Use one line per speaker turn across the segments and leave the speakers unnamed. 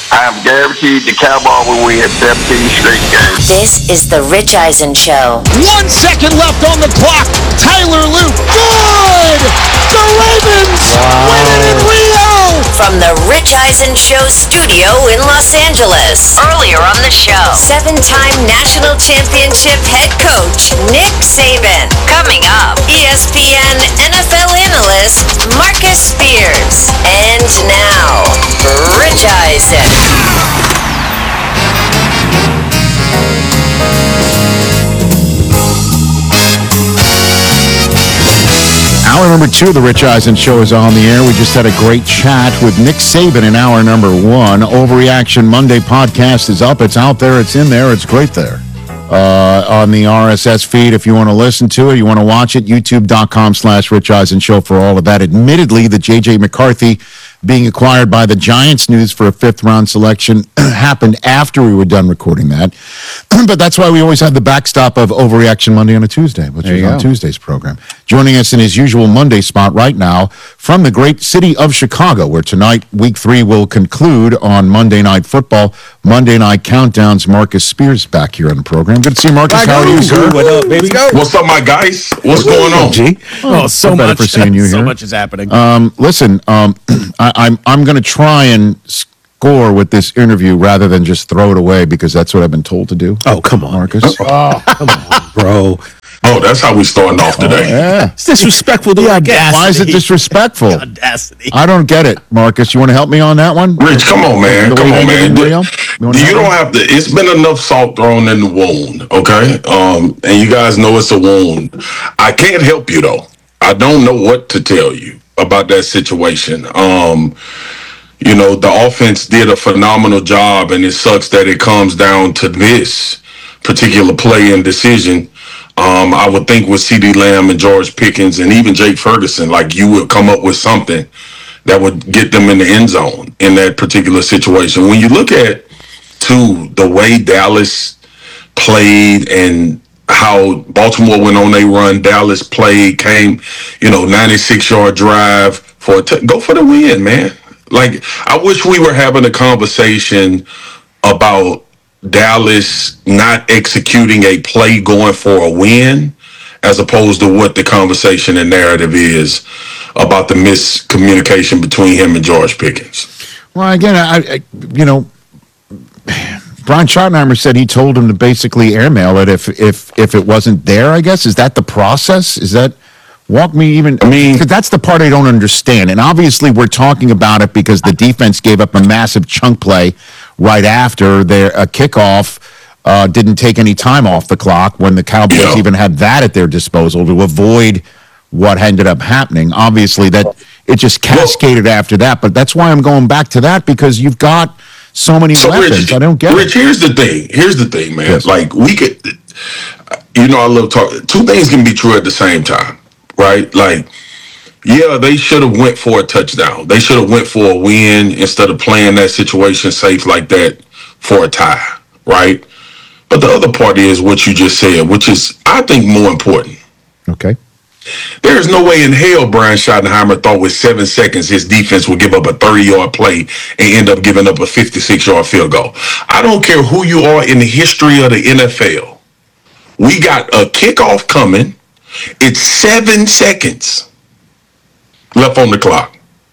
I am guaranteed the Cowboys will win 17 straight games.
This is the Rich Eisen Show.
1 second left on the clock. Tyler Luke. Good! The Ravens win it in Rio!
From the Rich Eisen Show studio in Los Angeles. Earlier on the show, 7-time national championship head coach Nick Saban. Coming up, ESPN NFL analyst Marcus Spears. And now, Rich Eisen.
Hour number 2 of the Rich Eisen Show is on the air. We just had a great chat with Nick Saban in hour number 1. Overreaction Monday podcast is up. It's out there. It's in there. It's great there. On the RSS feed, if you want to listen to it, you want to watch it, youtube.com/Rich Eisen Show for all of that. Admittedly, the J.J. McCarthy being acquired by the Giants news for a 5th-round selection happened after we were done recording that. But that's why we always have the backstop of Overreaction Monday on a Tuesday, which is on Tuesday's program. Joining us in his usual Monday spot right now from the great city of Chicago, where tonight, Week 3 will conclude on Monday Night Football. Monday Night Countdown's Marcus Spears back here on the program. Good to see you, Marcus. How are you, sir?
What up, baby?
What's up, my guys? What's going on?
G?
Oh, so much
for seeing you
so
here.
much is happening.
Listen, I'm going to try and score with this interview rather than just throw it away because that's what I've been told to do.
Oh, come on,
Marcus.
Come on, bro.
Oh, that's how we starting off today.
Yeah.
It's disrespectful to our guests.
Why is it disrespectful?
The audacity.
I don't get it, Marcus. You want to help me on that one?
Rich, come on, man.
The
Come
way
on,
they did
man.
in Rio?
You don't have to. It's been enough salt thrown in the wound, okay? And you guys know it's a wound. I can't help you, though. I don't know what to tell you about that situation. You know, the offense did a phenomenal job, and it sucks that it comes down to this particular play and decision. I would think with CeeDee Lamb and George Pickens and even Jake Ferguson, like you would come up with something that would get them in the end zone in that particular situation. When you look at, too, the way Dallas played and how Baltimore went on a run, Dallas played, came, 96-yard drive go for the win, man. Like, I wish we were having a conversation about Dallas not executing a play going for a win as opposed to what the conversation and narrative is about the miscommunication between him and George Pickens.
Well, again, Brian Schottenheimer said he told him to basically airmail it if it wasn't there, I guess. Is that the process? Is that... Walk me even... I mean... That's the part I don't understand. And obviously we're talking about it because the defense gave up a massive chunk play right after their kickoff didn't take any time off the clock when the Cowboys even had that at their disposal to avoid what ended up happening. Obviously, that it just cascaded after that. But that's why I'm going back to that, because you've got so many weapons.
Rich,
I don't get
Rich,
it.
here's the thing, man.
Yes.
Like, we could... I love talking. Two things can be true at the same time. Right? Like, yeah, they should have went for a touchdown. They should have went for a win instead of playing that situation safe like that for a tie, right? But the other part is what you just said, which is, I think, more important.
Okay.
There is no way in hell Brian Schottenheimer thought with 7 seconds his defense would give up a 30-yard play and end up giving up a 56-yard field goal. I don't care who you are in the history of the NFL. We got a kickoff coming. It's 7 seconds left on the clock.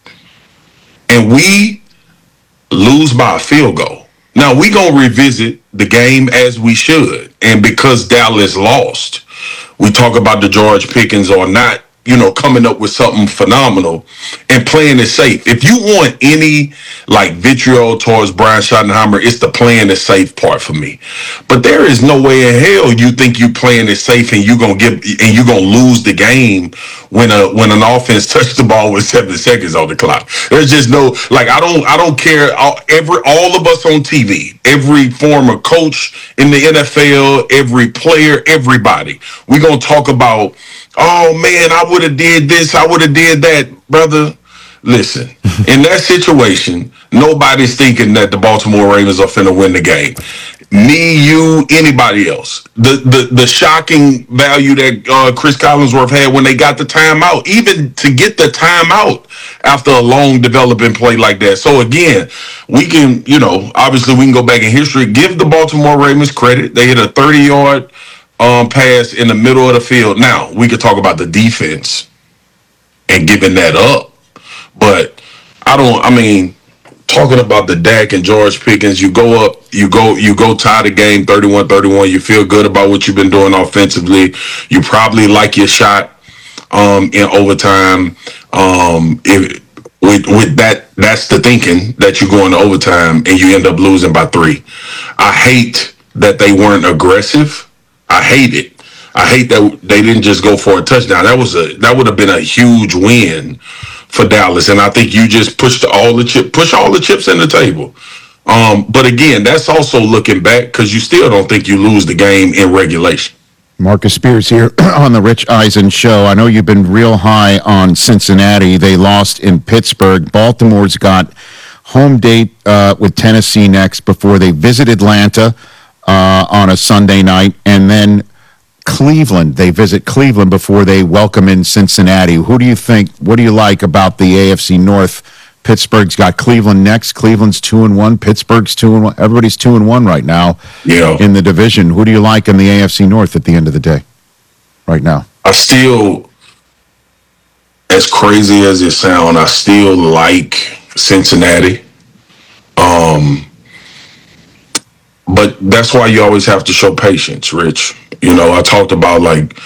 And we lose by a field goal. Now, we're going to revisit the game as we should. And because Dallas lost, we talk about the George Pickens or not, coming up with something phenomenal and playing it safe. If you want any, vitriol towards Brian Schottenheimer, it's the playing it safe part for me. But there is no way in hell you think you playing it safe and you're going to lose the game when an offense touched the ball with 7 seconds on the clock. There's just no, I don't care. All of us on TV, every former coach in the NFL, every player, everybody, we're going to talk about, oh man, I would have did this, I would have did that. Brother, listen, in that situation, nobody's thinking that the Baltimore Ravens are finna win the game. me, you, anybody else. The shocking value that Chris Collinsworth had when they got the timeout, even to get the timeout after a long developing play like that. So again, we can, obviously we can go back in history, give the Baltimore Ravens credit. They hit a 30-yard pass in the middle of the field. Now, we could talk about the defense and giving that up. But talking about the Dak and George Pickens, you go up, you go tie the game 31-31. You feel good about what you've been doing offensively. You probably like your shot in overtime. With that, that's the thinking, that you go into overtime and you end up losing by 3. I hate that they weren't aggressive. I hate it. I hate that they didn't just go for a touchdown. That would have been a huge win for Dallas, and I think you just push all the chips in the table. But again, that's also looking back, because you still don't think you lose the game in regulation.
Marcus Spears here on the Rich Eisen Show. I know you've been real high on Cincinnati. They lost in Pittsburgh. Baltimore's got home date with Tennessee next before they visit Atlanta on a Sunday night, and then Cleveland. They visit Cleveland before they welcome in Cincinnati. Who do you think? What do you like about the AFC North? Pittsburgh's got Cleveland next. Cleveland's 2-1. Pittsburgh's 2-1. Everybody's 2-1 right now in the division. Who do you like in the AFC North at the end of the day? Right now,
I still, as crazy as it sounds, I still like Cincinnati. But that's why you always have to show patience, Rich. I talked about, like,